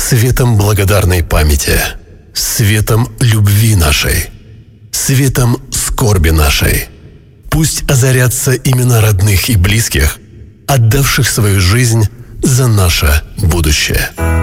светом благодарной памяти, светом любви нашей, светом скорби нашей. Пусть озарятся имена родных и близких, отдавших свою жизнь за наше будущее.